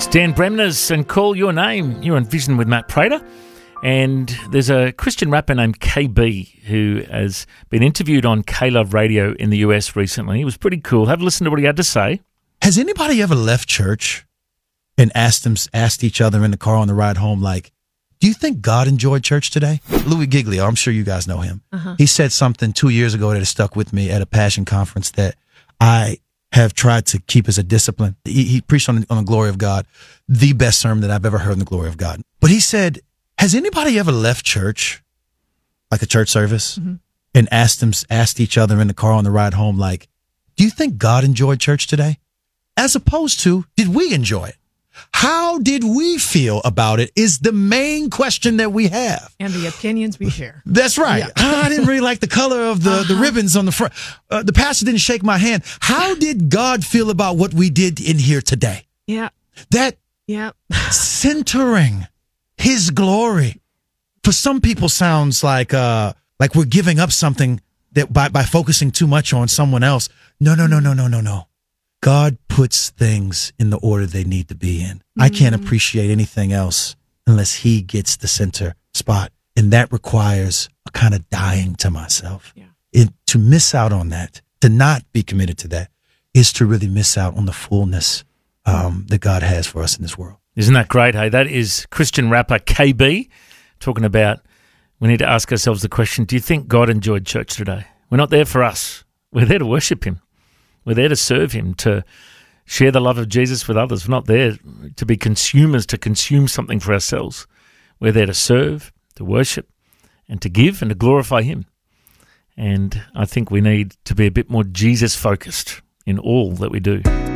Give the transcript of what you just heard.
It's Dan Bremner's and Call Your Name. You're on Vision with Matt Prater. And there's a Christian rapper named KB who has been interviewed on K-Love Radio in the US recently. It was pretty cool. Have a listen to what he had to say. Has anybody ever left church and asked each other in the car on the ride home, like, do you think God enjoyed church today? Louis Giglio, I'm sure you guys know him. He said something 2 years ago that has stuck with me at a Passion conference that I have tried to keep as a discipline. He preached on the glory of God, the best sermon that I've ever heard on the glory of God. But he said, has anybody ever left church, like a church service, and asked each other in the car on the ride home, like, do you think God enjoyed church today? As opposed to, did we enjoy it? How did we feel about it is the main question that we have. And the opinions we share. That's right. Yeah. I didn't really like the color of the ribbons on the front. The pastor didn't shake my hand. How did God feel about what we did in here today? Yeah. That centering his glory for some people sounds like we're giving up something that by focusing too much on someone else. No. God puts things in the order they need to be in. I can't appreciate anything else unless he gets the center spot. And that requires a kind of dying to myself. Yeah. And to miss out on that, to not be committed to that, is to really miss out on the fullness that God has for us in this world. Isn't that great, hey? That is Christian rapper KB talking about we need to ask ourselves the question, do you think God enjoyed church today? We're not there for us. We're there to worship him. We're there to serve him, to share the love of Jesus with others. We're not there to be consumers, to consume something for ourselves. We're there to serve, to worship, and to give and to glorify him. And I think we need to be a bit more Jesus-focused in all that we do.